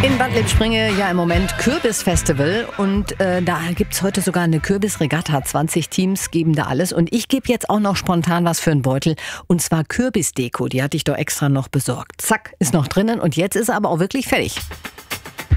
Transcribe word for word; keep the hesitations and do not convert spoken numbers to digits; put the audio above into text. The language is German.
In Bad Lippspringe ja im Moment Kürbisfestival und äh, da gibt's heute sogar eine Kürbisregatta. zwanzig Teams geben da alles und ich gebe jetzt auch noch spontan was für einen Beutel und zwar Kürbisdeko. Die hatte ich doch extra noch besorgt. Zack, ist noch drinnen und jetzt ist er aber auch wirklich fertig.